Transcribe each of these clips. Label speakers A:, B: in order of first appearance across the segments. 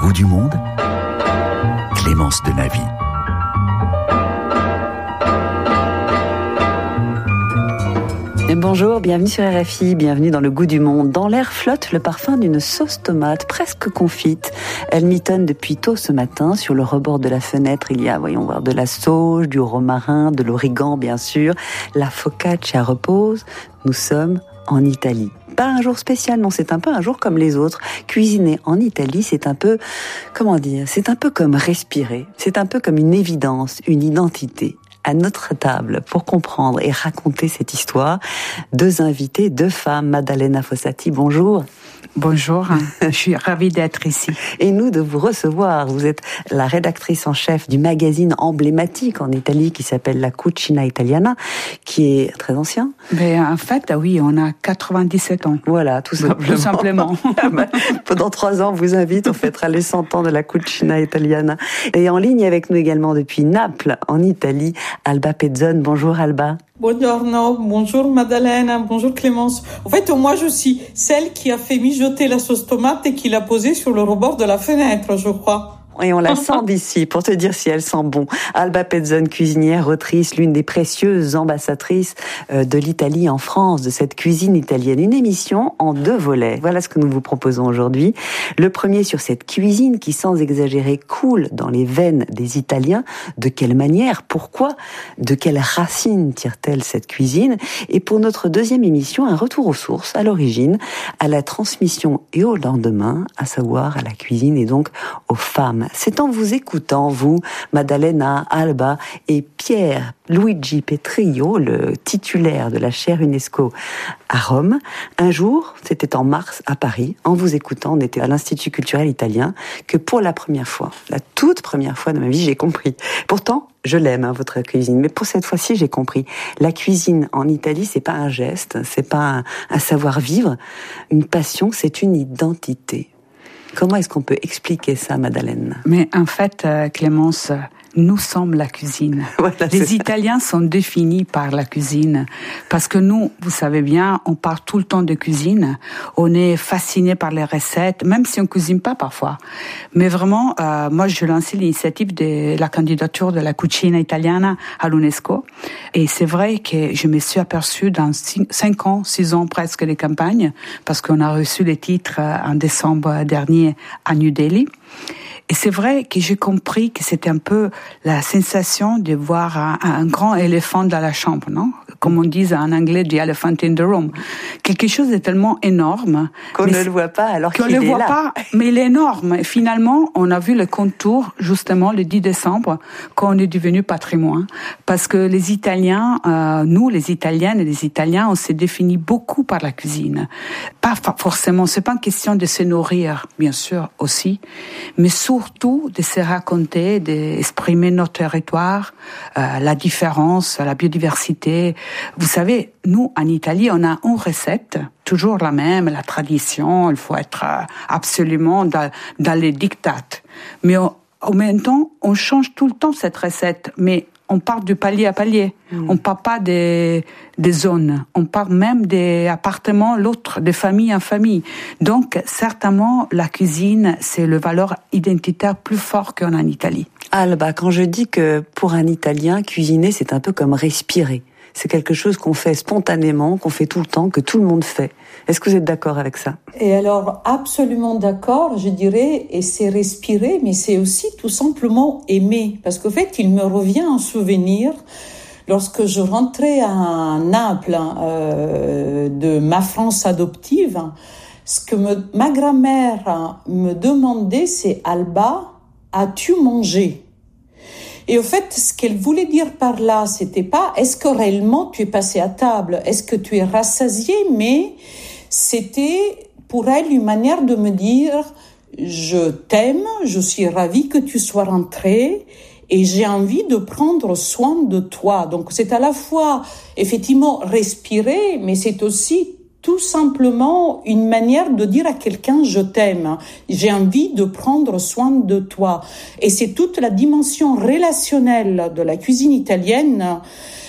A: goût du monde, Clémence Denavy.
B: Bonjour, bienvenue sur RFI, bienvenue dans le goût du monde. Dans l'air flotte le parfum d'une sauce tomate presque confite. Elle mitonne depuis tôt ce matin. Sur le rebord de la fenêtre, il y a, voyons voir, de la sauge, du romarin, de l'origan bien sûr. La focaccia repose. Nous sommes en Italie. Pas un jour spécial, non, c'est un peu un jour comme les autres. Cuisiner en Italie, c'est un peu, comment dire, c'est un peu comme respirer. C'est un peu comme une évidence, une identité. À notre table, pour comprendre et raconter cette histoire, deux invités, deux femmes. Maddalena Fossati, bonjour.
C: Bonjour, je suis ravie d'être ici.
B: Et nous de vous recevoir. Vous êtes la rédactrice en chef du magazine emblématique en Italie qui s'appelle La Cucina Italiana, qui est très ancien.
C: Mais en fait, oui, on a 97 ans.
B: Voilà, tout simplement.
C: Tout simplement.
B: Pendant 3 ans, on vous invite, on fêtera les 100 ans de la Cucina Italiana. Et en ligne avec nous également depuis Naples, en Italie, Alba Pezzone. Bonjour Alba.
D: Buongiorno, bonjour Maddalena, bonjour Clémence. En fait, moi je suis celle qui a fait mijoter la sauce tomate et qui l'a posée sur le rebord de la fenêtre, je crois.
B: Et on la sent d'ici, pour te dire si elle sent bon. Alba Pezzone, cuisinière, autrice, l'une des précieuses ambassadrices de l'Italie en France, de cette cuisine italienne. Une émission en 2 volets. Voilà ce que nous vous proposons aujourd'hui. Le premier sur cette cuisine qui, sans exagérer, coule dans les veines des Italiens. De quelle manière? Pourquoi? De quelles racines tire-t-elle cette cuisine? Et pour notre deuxième émission, un retour aux sources, à l'origine, à la transmission et au lendemain, à savoir à la cuisine et donc aux femmes. C'est en vous écoutant, vous, Maddalena, Alba et Pierre Luigi Petrillo, le titulaire de la chaire UNESCO à Rome. Un jour, c'était en mars à Paris, en vous écoutant, on était à l'Institut culturel italien, que pour la première fois, la toute première fois de ma vie, j'ai compris. Pourtant, je l'aime, votre cuisine, mais pour cette fois-ci, j'ai compris. La cuisine en Italie, c'est pas un geste, c'est pas un savoir-vivre, une passion, c'est une identité. Comment est-ce qu'on peut expliquer ça, Maddalena?
C: Mais en fait, Clémence, nous sommes la cuisine. Voilà, les Italiens sont définis par la cuisine. Parce que nous, vous savez bien, on parle tout le temps de cuisine. On est fasciné par les recettes, même si on cuisine pas parfois. Mais vraiment, moi, je lançais l'initiative de la candidature de la Cucina Italiana à l'UNESCO. Et c'est vrai que je me suis aperçue dans 5 ans, 6 ans presque de campagne, parce qu'on a reçu les titres en décembre dernier à New Delhi. Et c'est vrai que j'ai compris que c'était un peu la sensation de voir un grand éléphant dans la chambre, non? Comme on dit en anglais, the elephant in the room. Quelque chose de tellement énorme.
B: Qu'on ne le voit pas alors qu'il est là.
C: Qu'on ne le voit pas, mais il est énorme. Et finalement, on a vu le contour, justement, le 10 décembre, quand on est devenu patrimoine. Parce que les Italiens, nous, les Italiennes et les Italiens, on s'est définis beaucoup par la cuisine. Pas forcément, c'est pas une question de se nourrir, bien sûr, aussi, mais surtout de se raconter, d'exprimer notre territoire, la différence, la biodiversité. Vous savez, nous, en Italie, on a une recette, toujours la même, la tradition, il faut être absolument dans les dictates. Mais en même temps, on change tout le temps cette recette, mais on part du palier à palier. On part pas des zones. On part même des appartements, l'autre, de famille en famille. Donc, certainement, la cuisine, c'est le valeur identitaire plus fort qu'on a en Italie.
B: Alba, quand je dis que pour un Italien, cuisiner, c'est un peu comme respirer. C'est quelque chose qu'on fait spontanément, qu'on fait tout le temps, que tout le monde fait. Est-ce que vous êtes d'accord avec ça?
D: Et alors, absolument d'accord, je dirais, et c'est respirer, mais c'est aussi tout simplement aimer. Parce qu'en fait, il me revient un souvenir lorsque je rentrais à Naples de ma France adoptive. Ce que ma grand-mère me demandait, c'est « Alba, as-tu mangé ?» Et au fait, ce qu'elle voulait dire par là, c'était pas est-ce que réellement tu es passé à table, est-ce que tu es rassasié, mais c'était pour elle une manière de me dire je t'aime, je suis ravie que tu sois rentrée et j'ai envie de prendre soin de toi. Donc c'est à la fois effectivement respirer, mais c'est aussi tout simplement une manière de dire à quelqu'un « je t'aime », j'ai envie de prendre soin de toi. Et c'est toute la dimension relationnelle de la cuisine italienne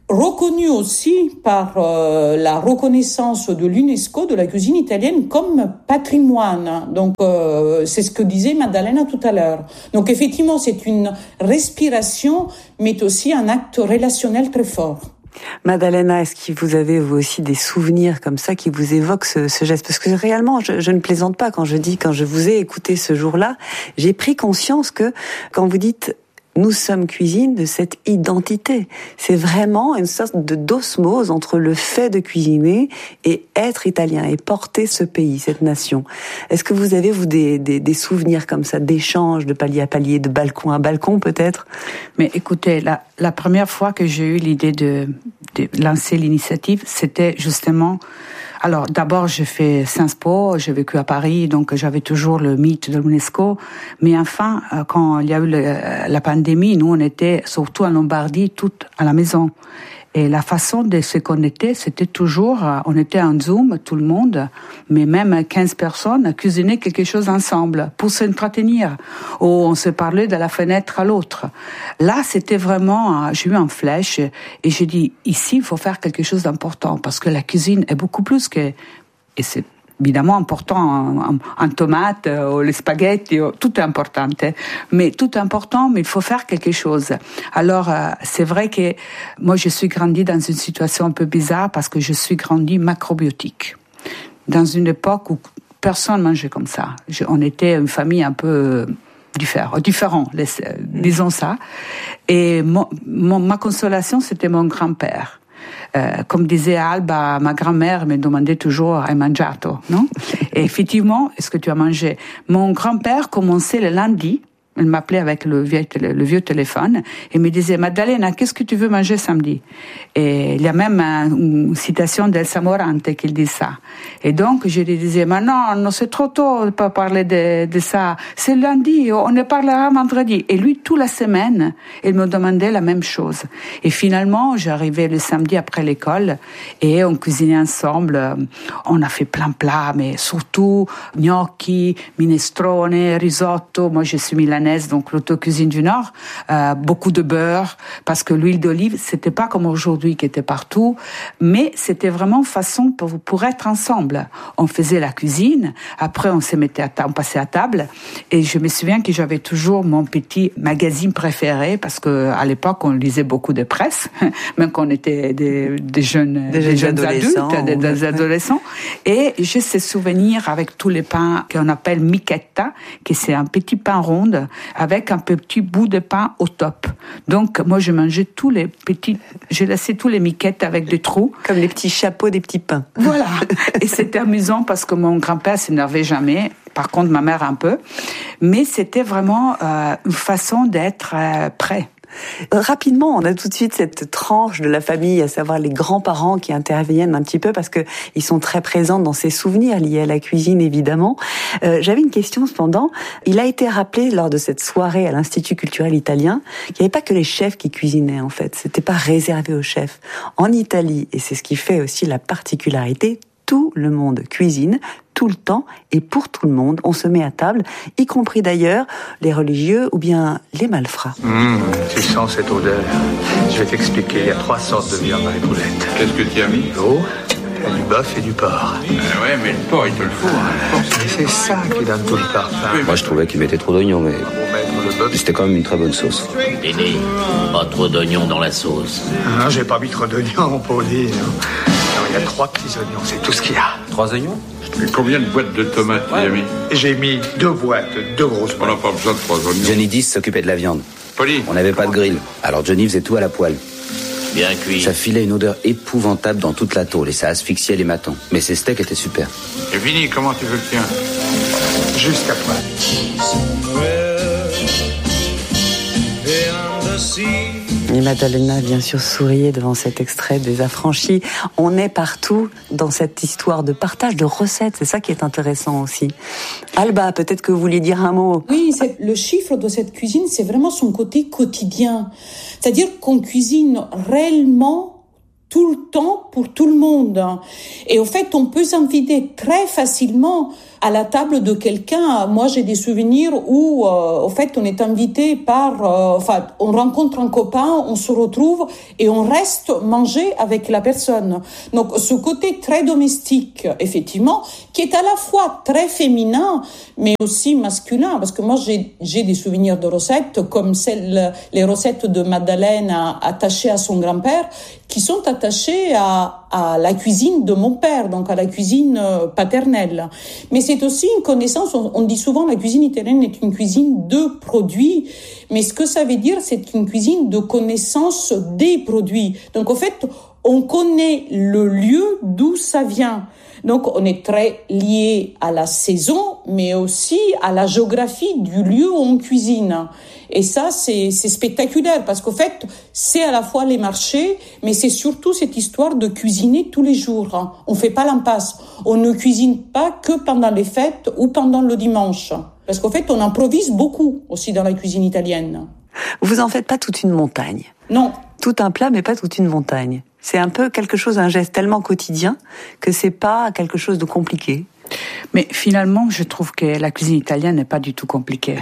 D: reconnu aussi par la reconnaissance de l'UNESCO de la cuisine italienne comme patrimoine. Donc, c'est ce que disait Maddalena tout à l'heure. Donc, effectivement, c'est une respiration, mais aussi un acte relationnel très fort.
B: Maddalena, est-ce que vous avez vous aussi des souvenirs comme ça qui vous évoquent ce geste? Parce que réellement, je ne plaisante pas quand je vous ai écouté ce jour-là, j'ai pris conscience que quand vous dites nous sommes cuisine, de cette identité. C'est vraiment une sorte d'osmose entre le fait de cuisiner et être italien et porter ce pays, cette nation. Est-ce que vous avez, des souvenirs comme ça, d'échanges de palier à palier, de balcon à balcon peut-être?
C: Mais écoutez, la première fois que j'ai eu l'idée de lancer l'initiative, c'était justement... Alors, d'abord, j'ai fait Sciences Po, j'ai vécu à Paris, donc j'avais toujours le mythe de l'UNESCO. Mais enfin, quand il y a eu la pandémie, nous, on était surtout en Lombardie, toutes à la maison. Et la façon de se connecter, c'était toujours, on était en Zoom, tout le monde, mais même 15 personnes, cuisiner quelque chose ensemble pour s'entretenir. Ou on se parlait de la fenêtre à l'autre. Là, c'était vraiment, j'ai eu une flèche et j'ai dit, ici, il faut faire quelque chose d'important parce que la cuisine est beaucoup plus que, et c'est évidemment important en tomates, les spaghettis, tout est important. Mais tout est important, mais il faut faire quelque chose. Alors, c'est vrai que moi, je suis grandie dans une situation un peu bizarre parce que je suis grandie macrobiotique. Dans une époque où personne mangeait comme ça. On était une famille un peu différent, disons ça. Et ma consolation, c'était mon grand-père. Comme disait Alba, ma grand-mère me demandait toujours « Hai mangiato ?» non? Et effectivement, est-ce que tu as mangé? Mon grand-père commençait le lundi, il m'appelait avec le vieux téléphone et me disait « Maddalena, qu'est-ce que tu veux manger samedi ?» Et il y a même une citation d'Elsa Morante qui dit ça. Et donc, je lui disais « Mais non, c'est trop tôt pour parler de ça. C'est lundi, on ne parlera vendredi. » Et lui, toute la semaine, il me demandait la même chose. Et finalement, j'arrivais le samedi après l'école et on cuisinait ensemble. On a fait plein de plats, mais surtout gnocchi, minestrone, risotto. Moi, je suis milanaise, donc l'autocuisine du Nord, beaucoup de beurre, parce que l'huile d'olive, c'était pas comme aujourd'hui qui était partout, mais c'était vraiment façon pour être ensemble. On faisait la cuisine, après on se mettait on passait à table, et je me souviens que j'avais toujours mon petit magazine préféré, parce que à l'époque on lisait beaucoup de presse, même quand on était des jeunes adultes, des adolescents, et j'ai ces souvenirs avec tous les pains qu'on appelle michetta, qui c'est un petit pain rond avec un petit bout de pain au top. Donc, moi, je mangeais j'ai laissé tous les miquettes avec des trous.
B: Comme les petits chapeaux des petits pains.
C: Voilà. Et c'était amusant parce que mon grand-père s'énervait jamais. Par contre, ma mère un peu. Mais c'était vraiment une façon d'être prêt.
B: Rapidement, on a tout de suite cette tranche de la famille, à savoir les grands-parents qui interviennent un petit peu parce que ils sont très présents dans ces souvenirs liés à la cuisine, évidemment. J'avais une question cependant. Il a été rappelé lors de cette soirée à l'Institut culturel italien qu'il n'y avait pas que les chefs qui cuisinaient, en fait. C'était pas réservé aux chefs. En Italie, et c'est ce qui fait aussi la particularité, tout le monde cuisine, tout le temps et pour tout le monde. On se met à table, y compris d'ailleurs les religieux ou bien les malfrats.
E: Tu sens cette odeur? Je vais t'expliquer. Il y a 3 sortes de viande dans les poulettes.
F: Qu'est-ce que tu as mis?
E: L'eau, du bœuf et du porc.
F: Ouais, mais le porc, il te le faut. Hein.
E: C'est ça qui donne tout le parfum.
G: Moi, je trouvais qu'il mettait trop d'oignons, mais c'était quand même une très bonne sauce.
H: Dédé, pas trop d'oignons dans la sauce.
E: Non, j'ai pas mis trop d'oignons, Pauline. Il y a 3 petits oignons, c'est tout ce qu'il y a.
G: 3 oignons?
F: Et combien de boîtes de tomates tu as mis?
E: J'ai mis 2 boîtes, 2 grosses
F: On
E: boîtes.
F: n'a pas besoin de 3 oignons.
G: Johnny 10 s'occupait de la viande.
F: Poli.
G: On n'avait pas de grill, alors Johnny faisait tout à la poêle.
H: Bien cuit.
G: Ça filait une odeur épouvantable dans toute la tôle et ça asphyxiait les matons. Mais ces steaks étaient super.
F: Et Vinny, comment tu veux le tien?
E: Jusqu'à toi.
B: Et Maddalena, bien sûr, souriait devant cet extrait des Affranchis. On est partout dans cette histoire de partage de recettes. C'est ça qui est intéressant aussi. Alba, peut-être que vous vouliez dire un mot.
D: Oui, le chiffre de cette cuisine, c'est vraiment son côté quotidien. C'est-à-dire qu'on cuisine réellement tout le temps pour tout le monde. Et au fait, on peut s'inviter très facilement à la table de quelqu'un. Moi, j'ai des souvenirs où, au fait, on est invité on rencontre un copain, on se retrouve et on reste manger avec la personne. Donc, ce côté très domestique, effectivement, qui est à la fois très féminin, mais aussi masculin, parce que moi, j'ai des souvenirs de recettes comme les recettes de Madeleine attachées à son grand-père, qui sont attachées à la cuisine de mon père, donc à la cuisine paternelle. Mais c'est aussi une connaissance, on dit souvent la cuisine italienne est une cuisine de produits, mais ce que ça veut dire, c'est une cuisine de connaissance des produits. Donc, en fait, on connaît le lieu d'où ça vient. Donc, on est très lié à la saison, mais aussi à la géographie du lieu où on cuisine. Et ça, c'est spectaculaire parce qu'au fait, c'est à la fois les marchés, mais c'est surtout cette histoire de cuisiner tous les jours. On fait pas l'impasse. On ne cuisine pas que pendant les fêtes ou pendant le dimanche. Parce qu'au fait, on improvise beaucoup aussi dans la cuisine italienne.
B: Vous en faites pas toute une montagne.
D: Non.
B: Tout un plat, mais pas toute une montagne. C'est un peu quelque chose, un geste tellement quotidien que c'est pas quelque chose de compliqué.
C: Mais finalement, je trouve que la cuisine italienne n'est pas du tout compliquée.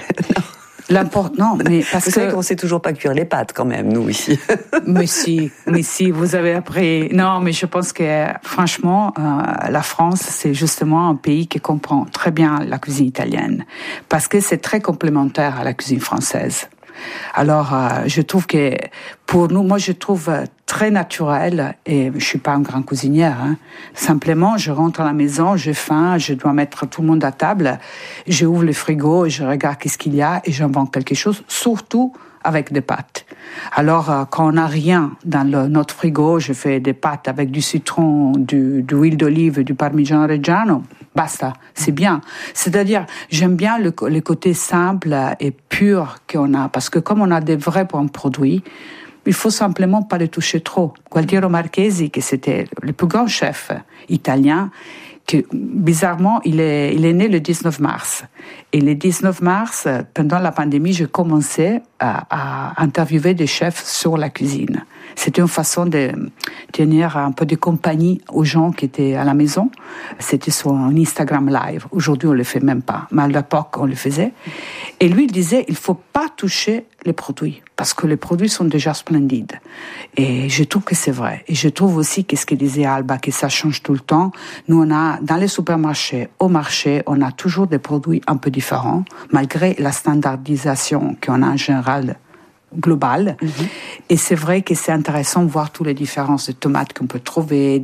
C: Non, mais parce
B: vous savez qu'on sait toujours pas cuire les pâtes quand même, nous ici.
C: Mais si, vous avez appris. Non, mais je pense que franchement, la France, c'est justement un pays qui comprend très bien la cuisine italienne, parce que c'est très complémentaire à la cuisine française. Alors, je trouve que pour nous, moi, je trouve très naturel, et je suis pas une grande cuisinière, hein. Simplement, je rentre à la maison, j'ai faim, je dois mettre tout le monde à table, je ouvre le frigo, je regarde qu'est-ce qu'il y a et j'invente quelque chose, surtout avec des pâtes. Alors, quand on n'a rien dans notre frigo, je fais des pâtes avec du citron, de l'huile d'olive et du parmigiano reggiano. Basta, c'est bien. C'est-à-dire, j'aime bien le côté simple et pur qu'on a, parce que comme on a des vrais bons produits, il faut simplement pas les toucher trop. Gualtiero Marchesi, qui c'était le plus grand chef italien, que bizarrement, il est né le 19 mars. Et le 19 mars, pendant la pandémie, j'ai commencé à interviewer des chefs sur la cuisine. C'était une façon de tenir un peu de compagnie aux gens qui étaient à la maison. C'était sur un Instagram Live. Aujourd'hui, on le fait même pas. Mais à l'époque, on le faisait. Et lui, il disait, il faut pas toucher les produits, parce que les produits sont déjà splendides. Et je trouve que c'est vrai. Et je trouve aussi que ce que disait Alba, que ça change tout le temps. Nous, on a, dans les supermarchés, au marché, on a toujours des produits un peu différents, malgré la standardisation qu'on a en général globale. Mm-hmm. Et c'est vrai que c'est intéressant de voir toutes les différences de tomates qu'on peut trouver.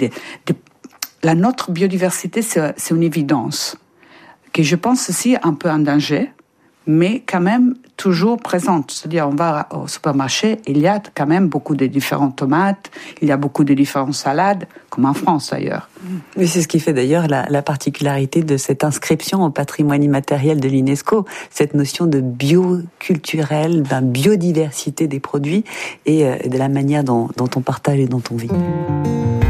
C: Notre biodiversité, c'est une évidence, que je pense aussi un peu en danger, mais quand même toujours présente. C'est-à-dire, on va au supermarché, il y a quand même beaucoup de différentes tomates, il y a beaucoup de différentes salades, comme en France d'ailleurs.
B: Mais c'est ce qui fait d'ailleurs la particularité de cette inscription au patrimoine immatériel de l'UNESCO, cette notion de bioculturel, d'une biodiversité des produits et de la manière dont on partage et dont on vit.